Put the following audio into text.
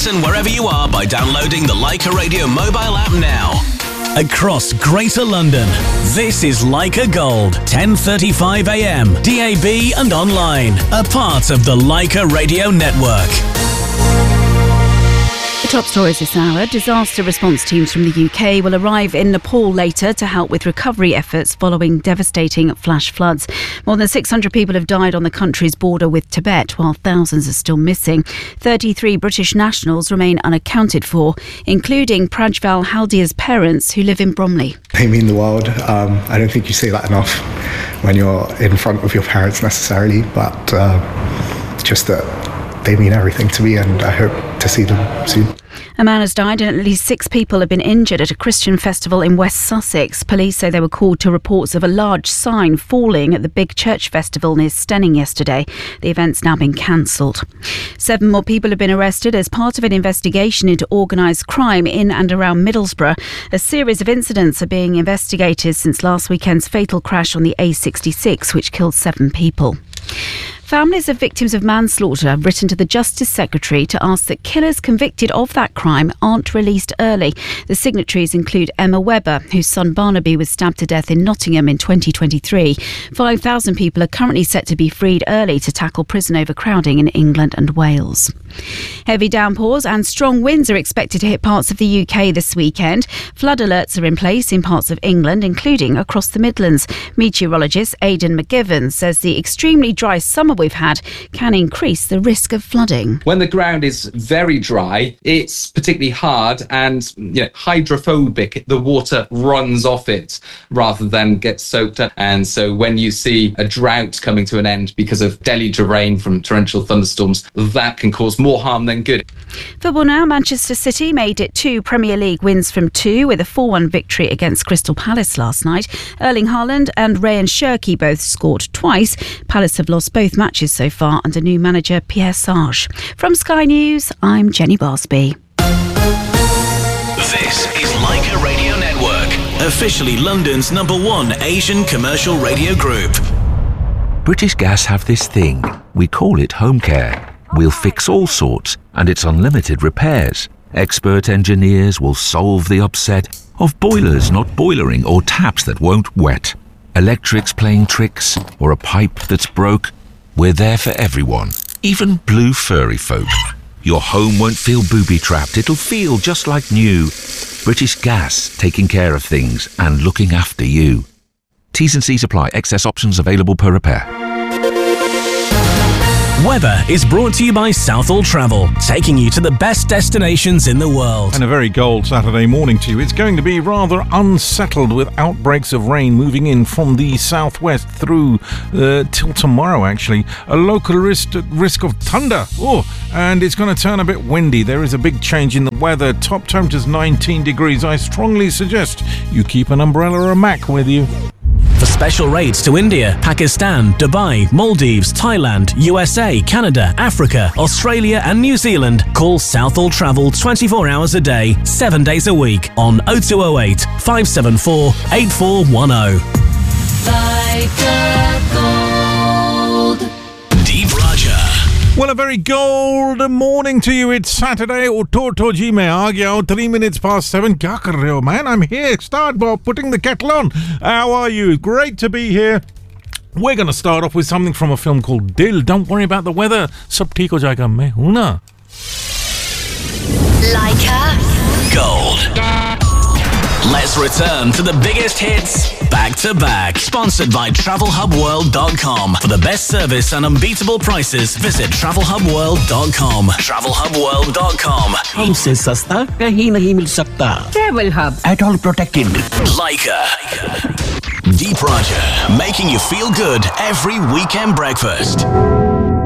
Listen wherever you are by downloading the Leica Radio mobile app now. Across Greater London, this is Leica Gold, 10:35 a.m, DAB and online. A part of the Leica Radio Network. Top stories this hour. Disaster response teams from the UK will arrive in Nepal later to help with recovery efforts following devastating flash floods. More than 600 people have died on the country's border with Tibet, while thousands are still missing. 33 British nationals remain unaccounted for, including Prajval Haldia's parents, who live in Bromley. They mean the world. I don't think you say that enough when you're in front of your parents necessarily, but just that they mean everything to me, and I hope to see them soon. A man has died and at least 6 people have been injured at a Christian festival in West Sussex. Police say they were called to reports of a large sign falling at the big church festival near Stenning yesterday. The event's now been cancelled. 7 more people have been arrested as part of an investigation into organised crime in and around Middlesbrough. A series of incidents are being investigated since last weekend's fatal crash on the A66, which killed 7 people. Families of victims of manslaughter have written to the Justice Secretary to ask that killers convicted of that crime aren't released early. The signatories include Emma Webber, whose son Barnaby was stabbed to death in Nottingham in 2023. 5,000 people are currently set to be freed early to tackle prison overcrowding in England and Wales. Heavy downpours and strong winds are expected to hit parts of the UK this weekend. Flood alerts are in place in parts of England, including across the Midlands. Meteorologist Aidan McGivern says the extremely dry summer we've had can increase the risk of flooding. When the ground is very dry, it's particularly hard and hydrophobic. The water runs off it rather than get soaked up. And so when you see a drought coming to an end because of deluge of rain from torrential thunderstorms, that can cause more harm than good. Football now. Manchester City made it 2 Premier League wins from 2 with a 4-1 victory against Crystal Palace last night. Erling Haaland and Ryan Shirky both scored twice. Palace have lost both matches so far under new manager Pierre Sarge. From Sky News, I'm Jenny Barsby. This is Leica Radio Network, officially London's #1 Asian commercial radio group. British Gas have this thing. We call it home care. We'll fix all sorts, and it's unlimited repairs. Expert engineers will solve the upset of boilers not boilering or taps that won't wet. Electrics playing tricks, or a pipe that's broke. We're there for everyone, even blue furry folk. Your home won't feel booby-trapped, it'll feel just like new. British Gas, taking care of things and looking after you. T's and C's apply. Excess options available per repair. Weather is brought to you by Southall Travel, taking you to the best destinations in the world. And a very cold Saturday morning to you. It's going to be rather unsettled with outbreaks of rain moving in from the southwest through till tomorrow, actually. A local risk of thunder. And it's going to turn a bit windy. There is a big change in the weather. Top temperatures 19 degrees. I strongly suggest you keep an umbrella or a Mac with you. For special rates to India, Pakistan, Dubai, Maldives, Thailand, USA, Canada, Africa, Australia and New Zealand, call Southall Travel 24 hours a day, 7 days a week on 0208 574 8410. Deep Raja. Well, a very gold morning to you. It's Saturday. 3 minutes past 7. Kya kar rahe ho, man? I'm here. Start by putting the kettle on. How are you? Great to be here. We're going to start off with something from a film called Dil. Don't worry about the weather. Sab theek ho jayega. Main hu na. Leica Gold. Let's return to the biggest hits back to back. Sponsored by TravelHubWorld.com. For the best service and unbeatable prices, visit TravelHubWorld.com. TravelHubWorld.com. हमसे सस्ता कहीं नहीं मिल सकता. Travel Hub. At all protected. Leica. Deep Raja, making you feel good every weekend breakfast.